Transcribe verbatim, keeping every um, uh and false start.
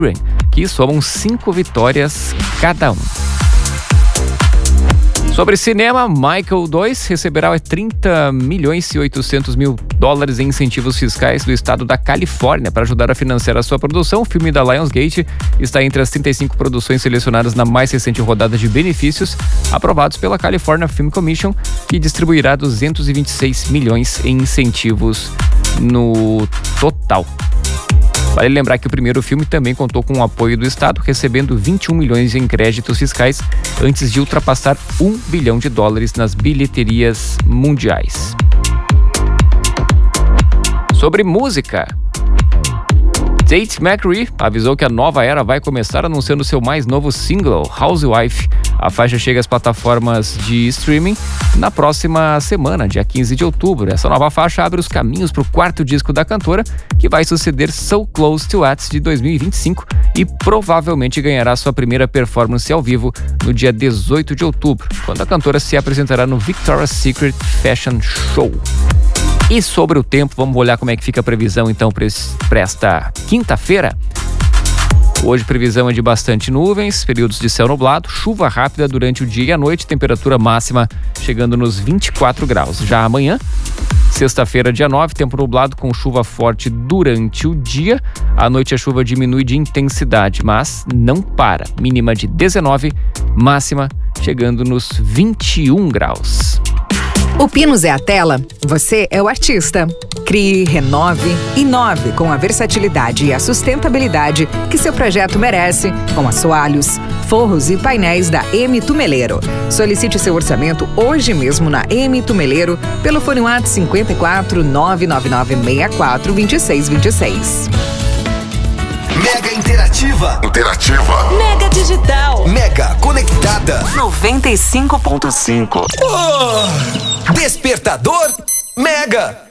que somam cinco vitórias cada um. Sobre cinema, Michael dois receberá trinta milhões e oitocentos mil dólares em incentivos fiscais do estado da Califórnia para ajudar a financiar a sua produção. O filme da Lionsgate está entre as trinta e cinco produções selecionadas na mais recente rodada de benefícios aprovados pela California Film Commission, que distribuirá duzentos e vinte e seis milhões em incentivos no total. Vale lembrar que o primeiro filme também contou com o apoio do Estado, recebendo vinte e um milhões em créditos fiscais antes de ultrapassar um bilhão de dólares nas bilheterias mundiais. Sobre música, Tate McRae avisou que a nova era vai começar anunciando seu mais novo single, Housewife. A faixa chega às plataformas de streaming na próxima semana, dia quinze de outubro. Essa nova faixa abre os caminhos para o quarto disco da cantora, que vai suceder So Close to Us de dois mil e vinte e cinco e provavelmente ganhará sua primeira performance ao vivo no dia dezoito de outubro, quando a cantora se apresentará no Victoria's Secret Fashion Show. E sobre o tempo, vamos olhar como é que fica a previsão então para esta quinta-feira. Hoje previsão é de bastante nuvens, períodos de céu nublado, chuva rápida durante o dia e a noite, temperatura máxima chegando nos vinte e quatro graus. Já amanhã, sexta-feira, dia nove, tempo nublado com chuva forte durante o dia. À noite a chuva diminui de intensidade, mas não para. Mínima de dezenove, máxima chegando nos vinte e um graus. O Pinos é a tela, você é o artista. Crie, renove, inove com a versatilidade e a sustentabilidade que seu projeto merece, com assoalhos, forros e painéis da M Tumeleiro. Solicite seu orçamento hoje mesmo na M Tumeleiro pelo fone WhatsApp cinco quatro nove nove nove seis quatro dois seis dois seis. Mega Interativa. Interativa. Mega Digital. Mega Conectada. noventa e cinco ponto cinco. Oh, Despertador Mega.